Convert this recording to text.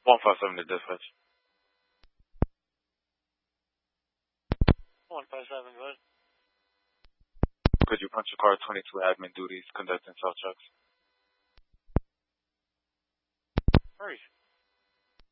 157 to dispatch. 157, go ahead. Could you punch your car 22 admin duties conducting self checks? Hurry.